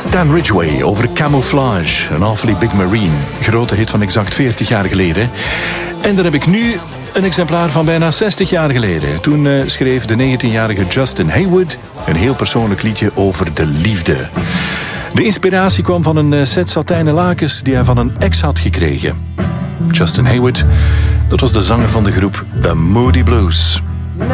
Stan Ridgway over Camouflage, een Awfully Big Marine. Grote hit van exact 40 jaar geleden. En daar heb ik nu een exemplaar van bijna 60 jaar geleden. Toen schreef de 19-jarige Justin Hayward een heel persoonlijk liedje over de liefde. De inspiratie kwam van een set satijnen lakens die hij van een ex had gekregen. Justin Hayward, dat was de zanger van de groep The Moody Blues.